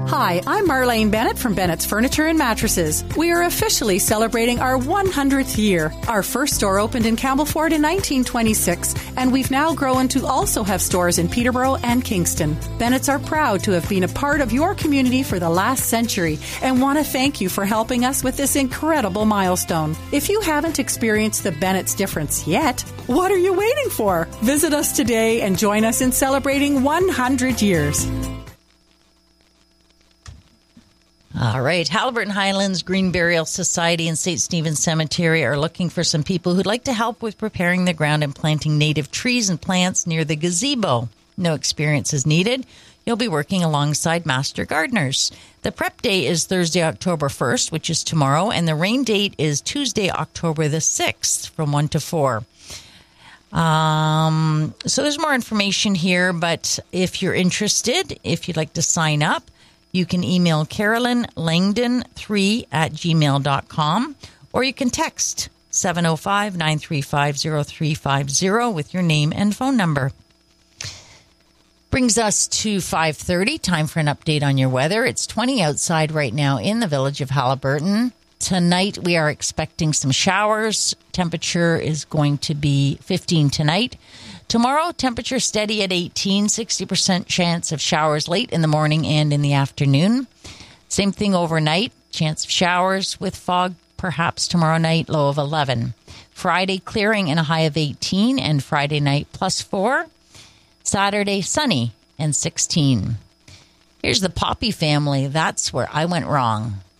Hi, I'm Marlene Bennett from Bennett's Furniture and Mattresses. We are officially celebrating our 100th year. Our first store opened in Campbellford in 1926, and we've now grown to also have stores in Peterborough and Kingston. Bennett's are proud to have been a part of your community for the last century and want to thank you for helping us with this incredible milestone. If you haven't experienced the Bennett's difference yet, what are you waiting for? Visit us today and join us in celebrating 100 years. All right. Haliburton Highlands Green Burial Society and St. Stephen's Cemetery are looking for some people who'd like to help with preparing the ground and planting native trees and plants near the gazebo. No experience is needed. You'll be working alongside master gardeners. The prep day is Thursday, October 1st, which is tomorrow, and the rain date is Tuesday, October the 6th from 1 to 4. So there's more information here, but if you're interested, if you'd like to sign up, you can email CarolynLangdon3@gmail.com, or you can text 705-935-0350 with your name and phone number. Brings us to 5:30, time for an update on your weather. It's 20 outside right now in the village of Haliburton. Tonight we are expecting some showers. Temperature is going to be 15 tonight. Tomorrow, temperature steady at 18, 60% chance of showers late in the morning and in the afternoon. Same thing overnight, chance of showers with fog perhaps tomorrow night, low of 11. Friday, clearing and a high of 18, and Friday night +4. Saturday, sunny and 16. Here's the Poppy family. That's where I went wrong.